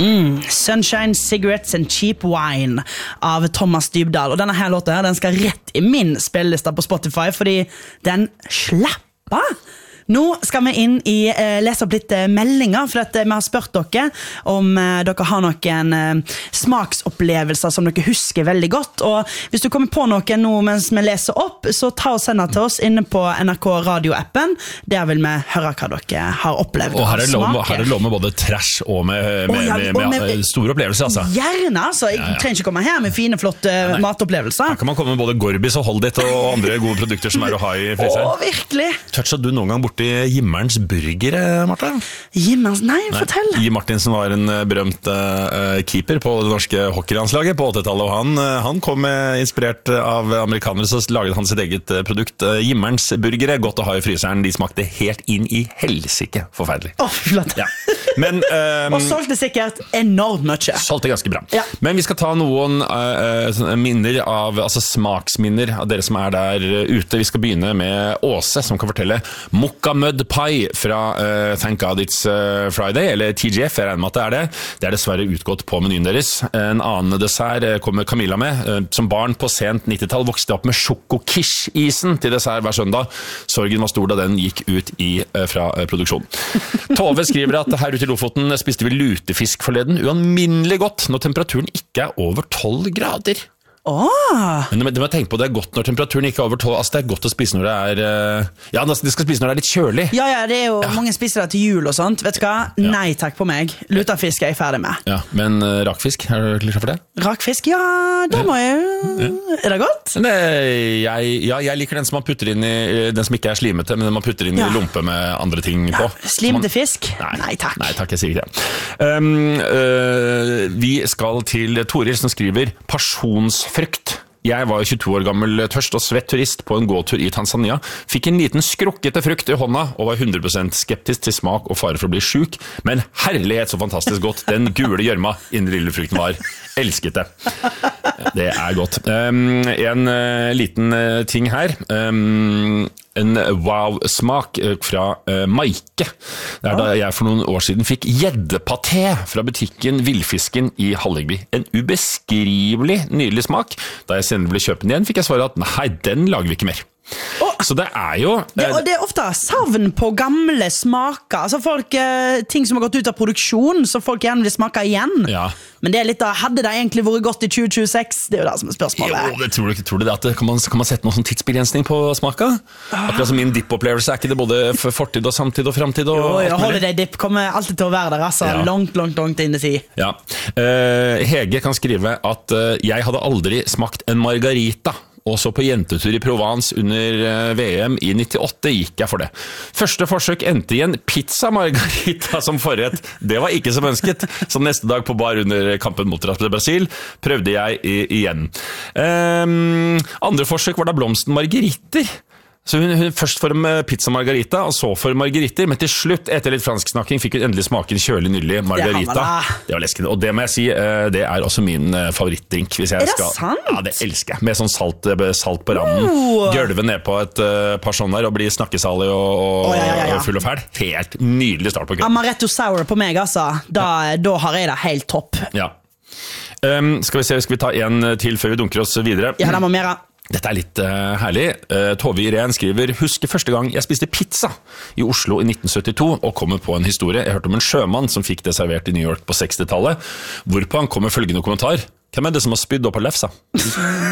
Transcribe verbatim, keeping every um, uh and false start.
Mm, Sunshine, Cigarettes and Cheap Wine av Thomas Dybdahl. Og denne her låta her, den skal rett i min spillelista på Spotify, fordi den slapper. Nå skal vi inn i eh, lese opp litt eh, meldinger, for at, eh, vi har spurt dere om eh, dere har noen eh, smaksopplevelser som dere husker veldig godt. Og hvis du kommer på noe nå mens vi leser opp, så ta og send det til oss inne på N R K Radio-appen. Der vil vi høre hva dere har opplevd. Og her er lov, her er lov med både trash og med, med, oh, ja, med, med, med, med store opplevelser, altså. Gjerne, altså. Jeg ja, ja. trenger ikke komme her med fine, flotte ja, matopplevelser. Her kan man komme med både Gorbis og Hold It og andre gode produkter som er å ha i fryseren. Å, virkelig. Touchet du noen gang bort i Jimmerens burger, Martha? Jimmerens? Nei, nei, fortell. Jim Martinsen var en berømt uh, keeper på det norske hockeylandslaget på åttitallet, og han, uh, han kom uh, inspirert av amerikanere, så laget han sitt eget uh, produkt. Uh, Jimmerens burgere, godt å ha i fryseren, de smakte helt inn i helsike forferdelig. Åh, oh, flott. Ja. Men, um, og solgte sikkert enormt mye. Solgte ganske bra. Ja. Men vi skal ta noen uh, minner av, altså smaksminner av dere som er der ute. Vi skal begynne med Åse, som kan fortelle Mokka Mud Pie fra uh, Thank God It's uh, Friday, eller T G F, jeg regner med at det er det. Det er dessverre utgått på menyen deres. En annen dessert kommer Camilla med. Uh, som barn på sent nittitall vokste opp med sjokokish-isen til dessert hver søndag. Sorgen var stor da den gikk ut i, uh, fra uh, produksjonen. Tove skriver at her ute i Lofoten spiste vi lutefisk forleden, ualminnelig godt når temperaturen ikke er over tolv grader. Oh. Men du må tenke på det er godt når temperaturen ikke er over tolv. Altså det er godt å spise når det er ja, de skal spise når det er litt kjølig. Ja, ja, det er jo ja. mange spiser det til jul og sånt. Vet du hva? Ja. Nei takk på meg. Lutefisk er jeg ferdig med. Ja, men uh, rakfisk, er du klar for det? Rakfisk, ja, da må jeg ja. Er det godt? Det, jeg, ja, jeg liker den som man putter inn i den som ikke er slimete, men den man putter inn ja. i lompe med andre ting ja. på. Slimete fisk? Nei, nei takk. Nei takk, jeg sier ikke det. Um, uh, vi skal til Toril som skriver pasjonsfrukt. Jeg var tjueto år gammel, tørst og svett turist på en gåtur i Tanzania, fikk en liten skrukkete frukt i hånda og var hundre prosent skeptisk til smak og fare for å bli syk, men herlighet så fantastisk godt den gule gjørma innen lille frukten var. Elsket det. Det er godt. Um, en uh, liten uh, ting her. Um, en wow-smak fra uh, Maike. Det er da jeg for noen år siden fikk gjeddepaté fra butikken Villfisken i Hallingby. En ubeskrivelig nydelig smak. Da jeg senere ble kjøpt den igjen, fikk jeg svare at nei, den lager vi ikke mer. Oh, så det er jo det, og det er ofte savn på gamle smaker, altså folk, ting som har gått ut av produksjon, så folk gjerne vil smake igjen. Ja. Men det er litt da, hadde det egentlig vært godt i tjue tjueseks? Det er jo det som er spørsmålet. Jo, det tror du ikke, tror du det at det, kan, man, kan man sette noen sånn tidsbegrensning på smaka? Ah. Akkurat som min dip-opplevelse, er ikke det både fortid og samtid og fremtid? Og jo, jo holiday dip kommer alltid til å være der, altså, ja. langt, langt, langt inn i tid. Ja. Uh, Hege kan skrive at uh, jeg hadde aldri smakt en margarita. Også på jentetur i Provence under V M i nittiåtte gikk jeg for det. Første forsøk endte i en pizza margarita som forrett. Det var ikke som ønsket. Så neste dag på bar under kampen mot Brasil prøvde jeg igjen. Um, andre forsøk var da blomsten margeritter. Så hun, hun først for pizza margarita, og så for margeritter, men til slutt, etter litt fransk snakking, fikk hun endelig smaken kjølig nydelig margarita. Det, det var leskende, og det må jeg si, det er også min favorittdrink. Hvis jeg er det skal, sant? Ja, det elsker jeg. Med sånn salt, salt på randen. Oh. Gølve ned på et uh, par sånne der, og bli snakkesalig og, og, oh, ja, ja, ja. og full og fæl. Helt nydelig start på kvelden. Amaretto sour på meg, altså. Da, ja. da har jeg det helt topp. Ja. Um, skal vi se, skal vi ta en til før vi dunker oss videre? Ja, det må mer. Dette er litt uh, herlig. Uh, Tove Irén skriver, husker første gang jeg spiste pizza i Oslo i nitten syttito, og kommer på en historie. Jeg hørte om en sjømann som fikk det servert i New York på sekstitallet, hvorpå han kom med følgende kommentar. Hvem er det som har spydd opp av lefsa?